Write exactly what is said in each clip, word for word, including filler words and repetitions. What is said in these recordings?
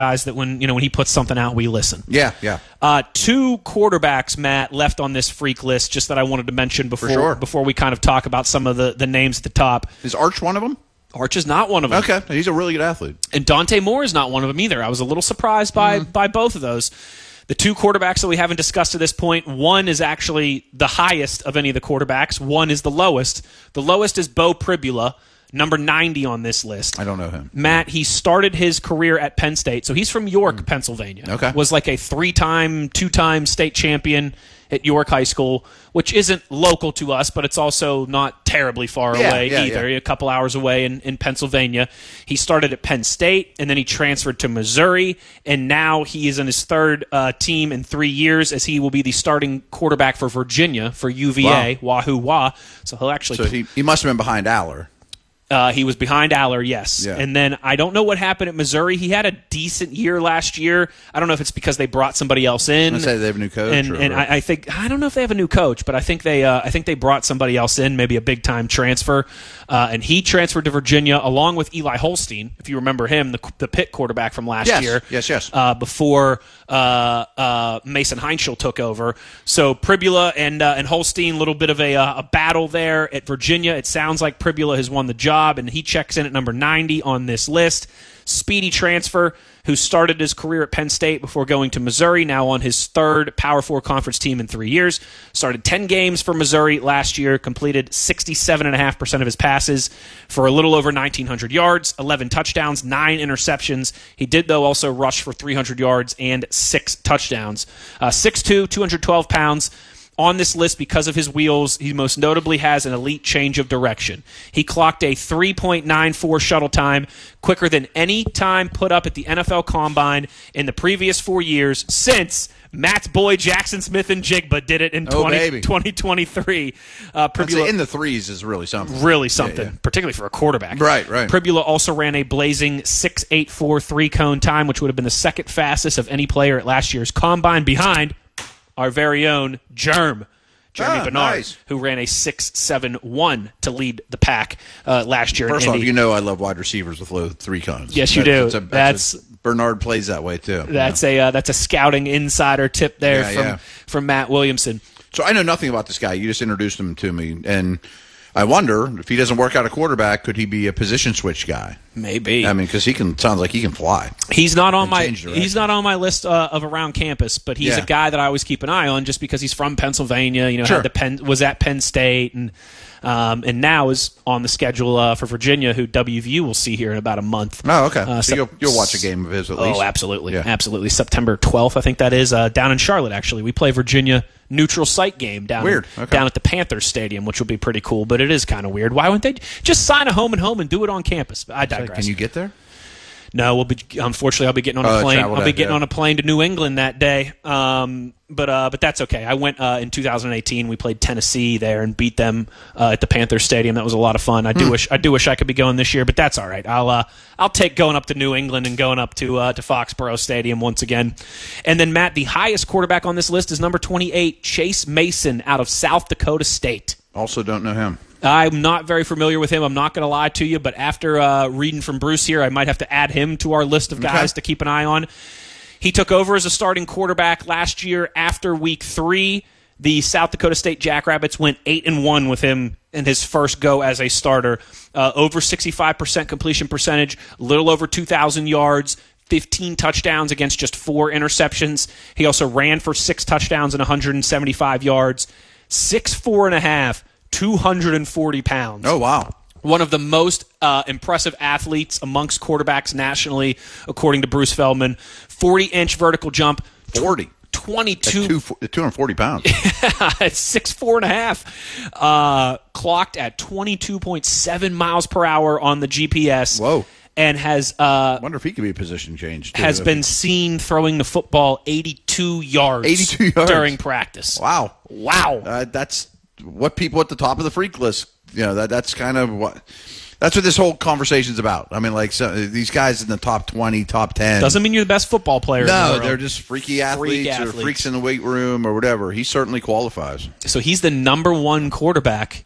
guys that when you know when he puts something out, we listen. Yeah, yeah. Uh, two quarterbacks, Matt, left on this freak list, just that I wanted to mention before sure. before we kind of talk about some of the, the names at the top. Is Arch one of them? Arch is not one of them. Okay, he's a really good athlete. And Dante Moore is not one of them either. I was a little surprised by, mm. by both of those. The two quarterbacks that we haven't discussed to this point, one is actually the highest of any of the quarterbacks. One is the lowest. The lowest is Beau Pribula, number ninety on this list. I don't know him. Matt, he started his career at Penn State. So he's from York, mm. Pennsylvania. Okay. Was like a three-time, two-time state champion at York High School, which isn't local to us, but it's also not terribly far yeah, away yeah, either, yeah. a couple hours away in, in Pennsylvania. He started at Penn State, and then he transferred to Missouri, and now he is in his third uh, team in three years as he will be the starting quarterback for Virginia, for U V A, wow. Wahoo Wah. So he'll actually... So he, he must have been behind Aller. Uh, he was behind Aller, yes. Yeah. And then I don't know what happened at Missouri. He had a decent year last year. I don't know if it's because they brought somebody else in. I say they have a new coach. And, or, and I, I think I don't know if they have a new coach, but I think they uh, I think they brought somebody else in, maybe a big time transfer. Uh, and he transferred to Virginia along with Eli Holstein, if you remember him, the the Pitt quarterback from last yes, year. Yes, yes. Uh, before uh, uh, Mason Heinschel took over. So Pribula and uh, and Holstein, a little bit of a, uh, a battle there at Virginia. It sounds like Pribula has won the job, and he checks in at number ninety on this list. Speedy transfer, who started his career at Penn State before going to Missouri, now on his third Power Four conference team in three years. Started ten games for Missouri last year, completed sixty-seven point five percent of his passes for a little over nineteen hundred yards, eleven touchdowns, nine interceptions. He did, though, also rush for three hundred yards and six touchdowns. Uh, six foot two, two hundred twelve pounds. On this list, because of his wheels, he most notably has an elite change of direction. He clocked a three point nine four shuttle time, quicker than any time put up at the N F L Combine in the previous four years since Matt's boy Jackson Smith and Jigba did it in oh, twenty twenty-three. Uh, Pribula, in the threes is really something. Really something, yeah, yeah. particularly for a quarterback. Right, right. Pribula also ran a blazing six eight four three-cone time, which would have been the second fastest of any player at last year's Combine, behind our very own Germ, Jeremy ah, Bernard, nice. who ran a six seven one to lead the pack uh, last year. First in off, Indy. you know I love wide receivers with low three cones. Yes, you that's, do. That's, a, that's, that's a, Bernard plays that way too. That's a uh, that's a scouting insider tip there yeah, from yeah. from Matt Williamson. So I know nothing about this guy. You just introduced him to me, and I wonder if he doesn't work out a quarterback, could he be a position switch guy? Maybe. I mean, because he can sounds like he can fly. He's not on my he's not on my list uh, of around campus, but he's yeah. a guy that I always keep an eye on just because he's from Pennsylvania. You know, sure. had the Penn, was at Penn State and. Um, and now is on the schedule uh, for Virginia, who W V U will see here in about a month. Oh, okay. Uh, so you'll, you'll watch a game of his at least. Oh, absolutely. Yeah. Absolutely. September twelfth, I think that is, uh, down in Charlotte, actually. We play Virginia neutral site game down, weird. Okay. down at the Panthers Stadium, which will be pretty cool, but it is kind of weird. Why wouldn't they just sign a home and home and do it on campus? I digress. Can you get there? No, we'll be. Unfortunately, I'll be getting on a oh, plane. I'll be that, getting yeah. on a plane to New England that day. Um, but uh, but that's okay. I went uh, in two thousand eighteen. We played Tennessee there and beat them uh, at the Panthers Stadium. That was a lot of fun. I do hmm. wish I do wish I could be going this year, but that's all right. I'll uh, I'll take going up to New England and going up to uh, to Foxborough Stadium once again. And then Matt, the highest quarterback on this list is number twenty-eight, Chase Mason out of South Dakota State. Also, don't know him. I'm not very familiar with him. I'm not going to lie to you, but after uh, reading from Bruce here, I might have to add him to our list of guys okay. to keep an eye on. He took over as a starting quarterback last year after week three. The South Dakota State Jackrabbits went eight and one with him in his first go as a starter. Uh, over sixty-five percent completion percentage, a little over two thousand yards, fifteen touchdowns against just four interceptions. He also ran for six touchdowns and one hundred seventy-five yards. six foot four and a half, two hundred forty pounds. Oh, wow. One of the most uh, impressive athletes amongst quarterbacks nationally, according to Bruce Feldman. forty-inch vertical jump. forty. twenty-two. That's two hundred forty pounds. It's six foot four and a half. Uh, clocked at twenty-two point seven miles per hour on the G P S. Whoa. And has uh, I wonder if he could be a position change. Too, has been he... seen throwing the football eighty-two yards, eighty-two yards during practice. Wow. Wow. Uh, that's what people at the top of the freak list, you know, that that's kind of what that's what this whole conversation's about. I mean, like so, these guys in the top twenty, top ten. Doesn't mean you're the best football player. No, in the world. They're just freaky athletes, Freak athletes or freaks in the weight room or whatever. He certainly qualifies. So he's the number one quarterback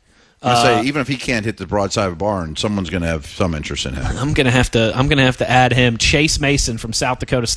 I say, even if he can't hit the broadside of a barn, someone's going to have some interest in him. I'm gonna have to. I'm gonna have to add him. Chase Mason from South Dakota State.